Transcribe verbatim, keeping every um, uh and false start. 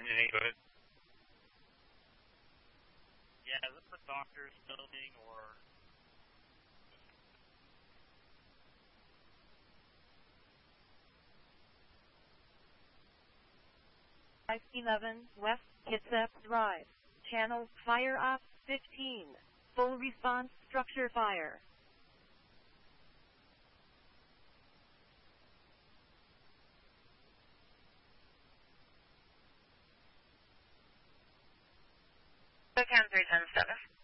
engine eight, go ahead. Yeah, is it for doctors building or... five eleven West Kitsap Drive. Channel fire off fifteen. Full response structure fire. Cam three ten seven.